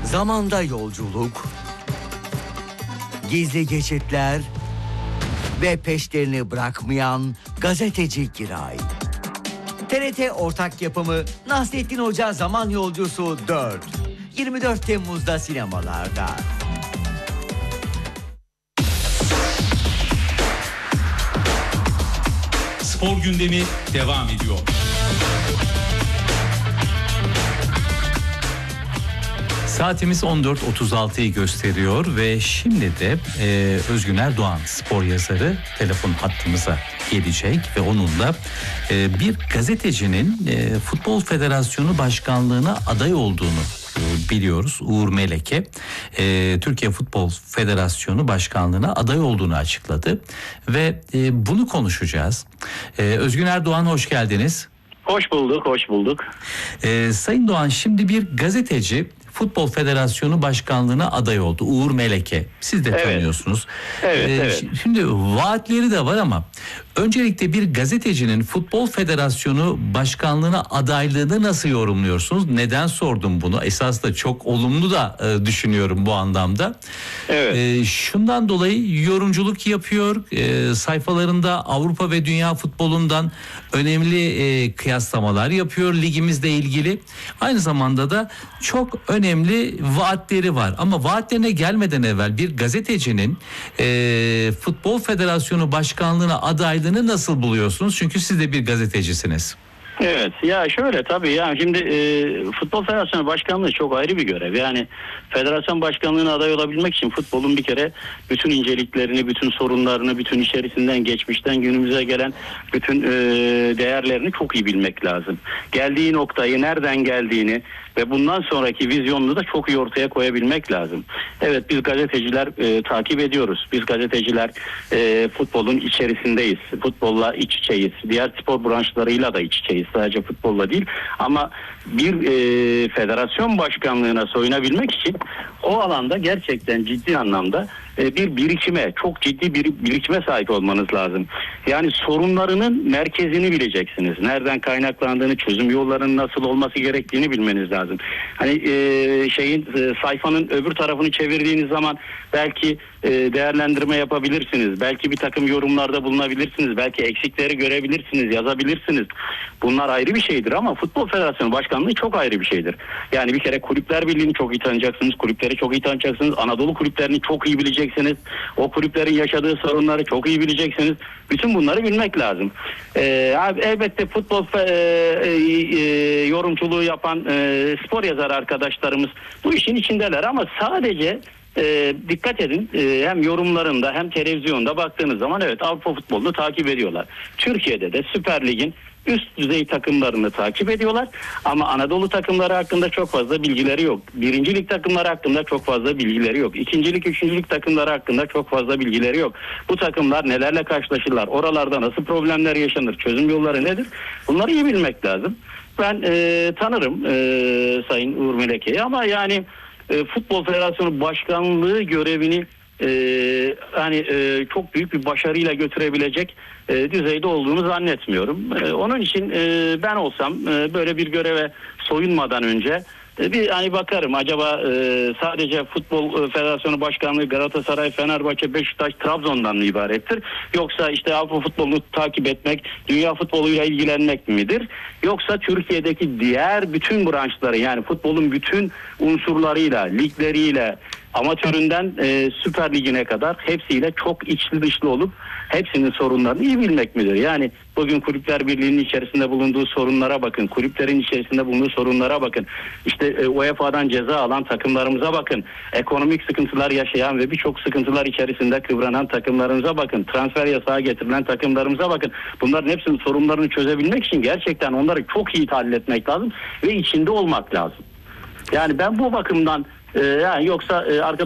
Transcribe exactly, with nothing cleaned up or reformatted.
Zamanda yolculuk, gizli geçitler ve peşlerini bırakmayan gazeteci Giray. T R T ortak yapımı Nasrettin Hoca Zaman Yolcusu dört. yirmi dört Temmuz'da sinemalarda. Spor gündemi devam ediyor. Saatimiz on dört otuz altıyı gösteriyor ve şimdi de e, Özgün Erdoğan spor yazarı telefon hattımıza gelecek ve onunla e, bir gazetecinin e, Futbol Federasyonu Başkanlığı'na aday olduğunu e, biliyoruz. Uğur Meleke e, Türkiye Futbol Federasyonu Başkanlığı'na aday olduğunu açıkladı ve e, bunu konuşacağız. E, Özgün Erdoğan, hoş geldiniz. Hoş bulduk, hoş bulduk. E, Sayın Doğan, şimdi bir gazeteci Futbol Federasyonu Başkanlığı'na aday oldu. Uğur Meleke. Siz de evet. tanıyorsunuz. Evet, ee, evet. Şimdi vaatleri de var ama öncelikle bir gazetecinin Futbol Federasyonu Başkanlığı'na adaylığını nasıl yorumluyorsunuz? Neden sordum bunu? Esas da çok olumlu da e, düşünüyorum bu anlamda. Evet. E, şundan dolayı yorumculuk yapıyor. E, sayfalarında Avrupa ve dünya futbolundan önemli e, kıyaslamalar yapıyor ligimizle ilgili. Aynı zamanda da çok önemli vaatleri var. Ama vaatlerine gelmeden evvel bir gazetecinin e, Futbol Federasyonu Başkanlığı'na adaylığını nasıl buluyorsunuz? Çünkü siz de bir gazetecisiniz. Evet, ya şöyle tabii ya şimdi e, Futbol Federasyonu Başkanlığı çok ayrı bir görev. Yani federasyon başkanlığına aday olabilmek için futbolun bir kere bütün inceliklerini, bütün sorunlarını, bütün içerisinden geçmişten günümüze gelen bütün e, değerlerini çok iyi bilmek lazım. Geldiği noktayı, nereden geldiğini ve bundan sonraki vizyonunu da çok iyi ortaya koyabilmek lazım. Evet, biz gazeteciler e, takip ediyoruz. Biz gazeteciler e, futbolun içerisindeyiz. Futbolla iç içeyiz. Diğer spor branşlarıyla da iç içeyiz. Sadece futbolla değil. Ama bir e, federasyon başkanlığına soyunabilmek için o alanda gerçekten ciddi anlamda e, bir birikime, çok ciddi bir birikime sahip olmanız lazım. Yani sorunlarının merkezini bileceksiniz. Nereden kaynaklandığını, çözüm yollarının nasıl olması gerektiğini bilmeniz lazım. Hani e, şeyin e, sayfanın öbür tarafını çevirdiğiniz zaman belki e, değerlendirme yapabilirsiniz. Belki bir takım yorumlarda bulunabilirsiniz. Belki eksikleri görebilirsiniz, yazabilirsiniz. Bunlar ayrı bir şeydir ama Futbol Federasyonu Başkanlığı çok ayrı bir şeydir. Yani bir kere Kulüpler Birliği'ni çok iyi tanıyacaksınız. Kulüpleri çok iyi tanıyacaksınız. Anadolu kulüplerini çok iyi bileceksiniz. O kulüplerin yaşadığı sorunları çok iyi bileceksiniz. Bütün bunları bilmek lazım. Ee, elbette futbol e, e, yorumculuğu yapan e, spor yazarı arkadaşlarımız bu işin içindeler ama sadece e, dikkat edin e, hem yorumlarında hem televizyonda baktığınız zaman evet Avrupa futbolunu takip ediyorlar. Türkiye'de de Süper Lig'in üst düzey takımlarını takip ediyorlar ama Anadolu takımları hakkında çok fazla bilgileri yok. Birinci lig takımları hakkında çok fazla bilgileri yok. İkinci lig, üçüncü lig takımları hakkında çok fazla bilgileri yok. Bu takımlar nelerle karşılaşırlar? Oralarda nasıl problemler yaşanır? Çözüm yolları nedir? Bunları iyi bilmek lazım. Ben e, tanırım e, Sayın Uğur Meleke'yi ama yani e, Futbol Federasyonu Başkanlığı görevini Ee, hani e, çok büyük bir başarıyla götürebilecek e, düzeyde olduğunu zannetmiyorum. E, onun için e, ben olsam e, böyle bir göreve soyunmadan önce e, bir hani bakarım acaba e, sadece Futbol Federasyonu Başkanlığı Galatasaray, Fenerbahçe, Beşiktaş, Trabzon'dan mı ibarettir? Yoksa işte Avrupa futbolunu takip etmek, dünya futboluyla ilgilenmek midir? Yoksa Türkiye'deki diğer bütün branşları yani futbolun bütün unsurlarıyla, ligleriyle, amatöründen e, Süper Lig'ine kadar hepsiyle çok içli dışlı olup hepsinin sorunlarını iyi bilmek midir? Yani bugün Kulüpler Birliği'nin içerisinde bulunduğu sorunlara bakın. Kulüplerin içerisinde bulunduğu sorunlara bakın. İşte e, U E F A'dan ceza alan takımlarımıza bakın. Ekonomik sıkıntılar yaşayan ve birçok sıkıntılar içerisinde kıvranan takımlarımıza bakın. Transfer yasağı getirilen takımlarımıza bakın. Bunların hepsinin sorunlarını çözebilmek için gerçekten onları çok iyi tahlil etmek lazım ve içinde olmak lazım. Yani ben bu bakımdan e, yani yoksa e, arkadaşlar